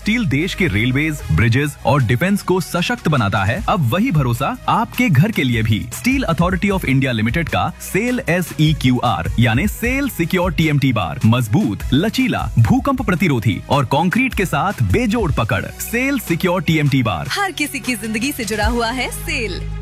Steel देश के railways, bridges और डिफेंस को सशक्त बनाता है, अब वही भरोसा आपके घर के लिए भी। Steel authority of India limited का सेल SEQR यानी सेल सिक्योर TMT बार मजबूत, लचीला, भूकंप प्रतिरोधी और कंक्रीट के साथ बेजोड़ पकड़। सेल सिक्योर TMT बार हर किसी की जिंदगी से जुड़ा हुआ है सेल।